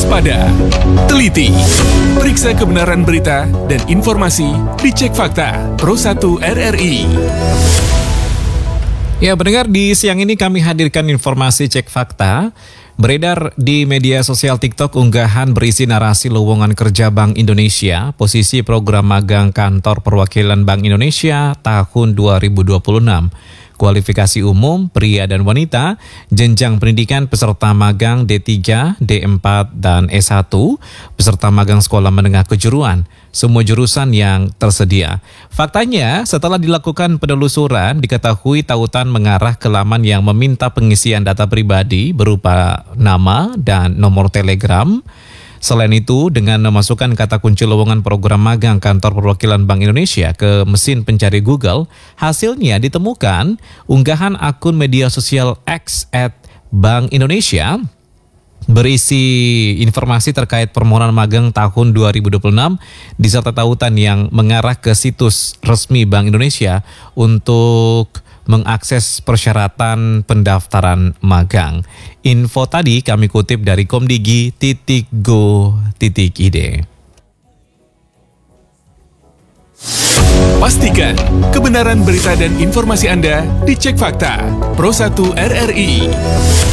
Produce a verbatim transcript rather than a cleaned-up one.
waspada, teliti, periksa kebenaran berita dan informasi dicek fakta Pro satu R R I. Ya, pendengar, di siang ini kami hadirkan informasi cek fakta. Beredar di media sosial TikTok unggahan berisi narasi lowongan kerja Bank Indonesia, posisi program magang kantor perwakilan Bank Indonesia tahun dua ribu dua puluh enam. Kualifikasi umum, pria dan wanita, jenjang pendidikan peserta magang D tiga, D empat, dan S satu, peserta magang sekolah menengah kejuruan, semua jurusan yang tersedia. Faktanya, setelah dilakukan penelusuran, diketahui tautan mengarah ke laman yang meminta pengisian data pribadi berupa nama dan nomor telegram. Selain itu, dengan memasukkan kata kunci lowongan program magang kantor perwakilan Bank Indonesia ke mesin pencari Google, hasilnya ditemukan unggahan akun media sosial X at Bank Indonesia berisi informasi terkait permohonan magang tahun dua ribu dua puluh enam disertai tautan yang mengarah ke situs resmi Bank Indonesia untuk mengakses persyaratan pendaftaran magang. Info tadi kami kutip dari komdigi titik go titik id. Pastikan kebenaran berita dan informasi Anda dicek fakta Pro satu R R I.